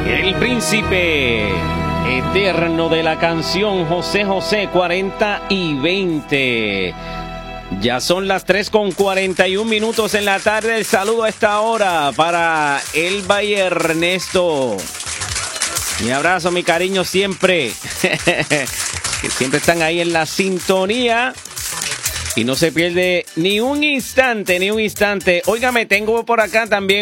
El príncipe eterno de la canción, José José, 40 y 20. Ya son las 3:41 en la tarde. El saludo a esta hora para Elba y Ernesto. Mi abrazo, mi cariño siempre. Que siempre están ahí en la sintonía. Y no se pierde ni un instante, ni un instante. Óigame, tengo por acá también